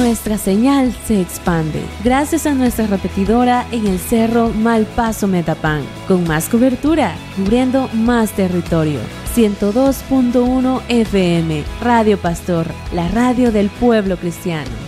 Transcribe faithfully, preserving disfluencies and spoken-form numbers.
nuestra señal se expande gracias a nuestra repetidora en el Cerro Malpaso Metapán, con más cobertura, cubriendo más territorio. ciento dos punto uno F M, Radio Pastor, la radio del pueblo cristiano.